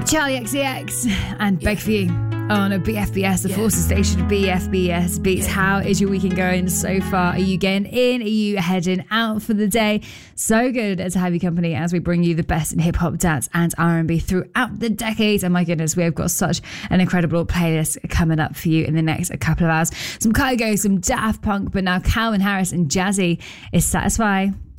Charlie XCX and Beg For You on a BFBS, the Forces station of BFBS Beats. How is your weekend going so far? Are you getting in? Are you heading out for the day? So good to have you company as we bring you the best in hip hop, dance and R&B throughout the decades. And my goodness, we have got such an incredible playlist coming up for you in the next couple of hours. Some Kygo, some Daft Punk, but now Calvin Harris and Jazzy is Satisfy.